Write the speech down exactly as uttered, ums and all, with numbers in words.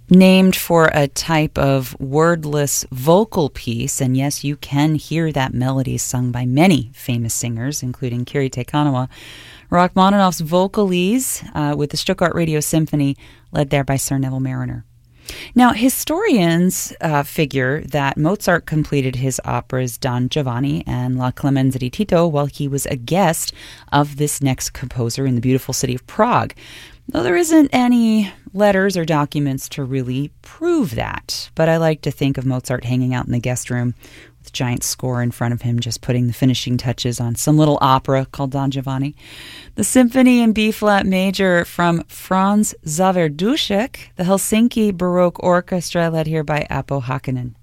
named for a type of wordless vocal piece. And yes, you can hear that melody sung by many famous singers, including Kirite Kanawa. Rachmaninoff's Vocalese uh, with the Stuttgart Radio Symphony, led there by Sir Neville Marriner. Now, historians uh, figure that Mozart completed his operas Don Giovanni and La Clemenza di Tito while he was a guest of this next composer in the beautiful city of Prague, though there isn't any letters or documents to really prove that. But I like to think of Mozart hanging out in the guest room with a giant score in front of him, just putting the finishing touches on some little opera called Don Giovanni. The Symphony in B-flat major from Franz Zawierduszek, the Helsinki Baroque Orchestra, led here by Appo Hakkanen.